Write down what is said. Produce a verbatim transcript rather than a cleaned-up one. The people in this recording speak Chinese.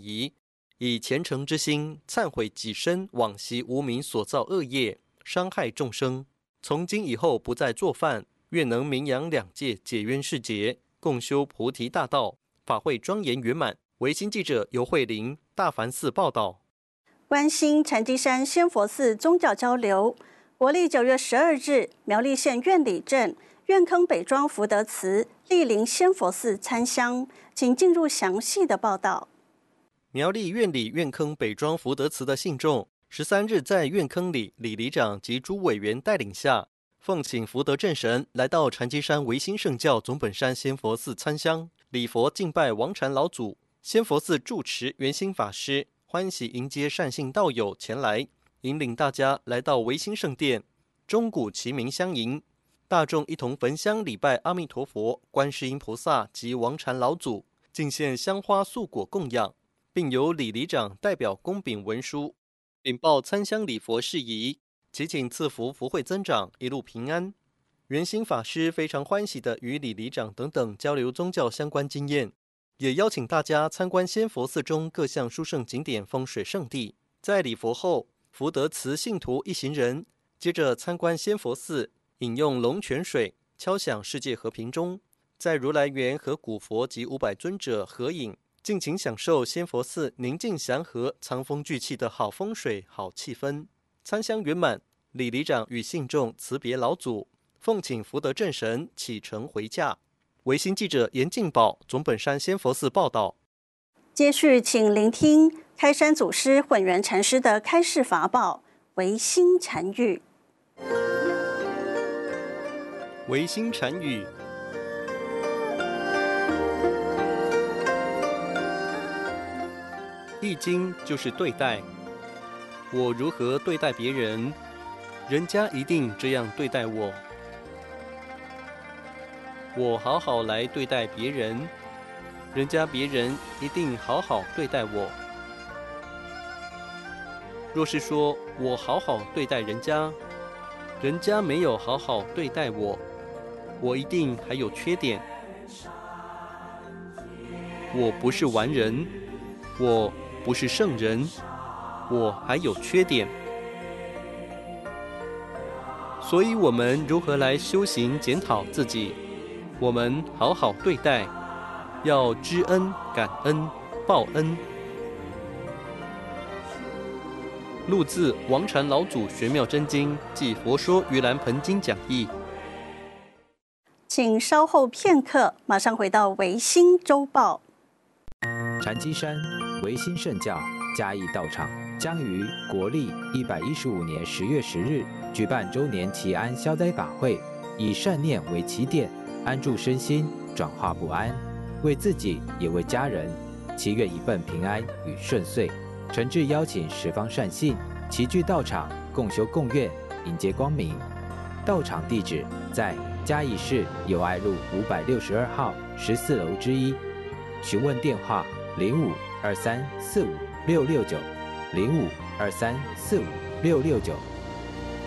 移，以虔诚之心忏悔己身往昔无名所造恶业，伤害众生。从今以后不再作犯，愿能名扬两界，解冤释结，共修菩提大道，法会庄严圆满。维新记者尤慧玲，大梵寺报道。 关心禅机山仙佛寺宗教交流，国历九月十二日，苗栗县苑里镇苑坑北庄福德祠莅临仙佛寺参香，请进入详细的报道。 苗栗苑里苑坑北庄福德祠的信众，十三日在苑坑里李里长及诸委员带领下，奉请福德正神来到禅机山维新圣教总本山仙佛寺参香礼佛敬拜王禅老祖。仙佛寺住持圆心法师欢喜迎接善信道友前来，引领大家来到维新圣殿，钟鼓齐鸣相迎，大众一同焚香礼拜阿弥陀佛、观世音菩萨及王禅老祖，敬献香花素果供养，并由李里长代表恭禀文书，禀报参香礼佛事宜，祈请赐福福慧增长，一路平安。圆心法师非常欢喜地与李里长等等交流宗教相关经验，也邀请大家参观仙佛寺中各项殊胜景点风水圣地。在礼佛后，福德祠信徒一行人接着参观仙佛寺，饮用龙泉水，敲响世界和平钟，在如来园和古佛及五百尊者合影，尽情享受仙佛寺宁静祥和、藏风聚气的好风水、好气氛。参香圆满，李里长与信众辞别老祖，奉请福德正神启程回驾。维新记者严敬宝，总本山仙佛寺报道。 接续，请聆听开山祖师混元禅师的开示法宝维新禅语。 维新禅语：易经就是对待，我如何对待别人，人家一定这样对待我。我好好来对待别人，人家别人一定好好对待我。若是说我好好对待人家，人家没有好好对待我，我一定还有缺点。我不是完人，我不是圣人，我还有缺点。所以我们如何来修行检讨自己？我们好好对待，要知恩、感恩、报恩。录自《王禅老祖玄妙真经》暨《佛说盂兰盆经》讲义。 请稍后片刻，马上回到维新周报。 禅机山维新圣教嘉义道场将于国历一百一十五年十月十日举办周年祈安消灾法会，以善念为起点，安住身心，转化不安，为自己也为家人，祈愿一份平安与顺遂。诚挚邀请十方善信齐聚道场，共修共愿，迎接光明。道场地址在嘉义市友爱路五百六十二号十四楼之一，询问电话零五二三四五六六九零五二三四五六六九。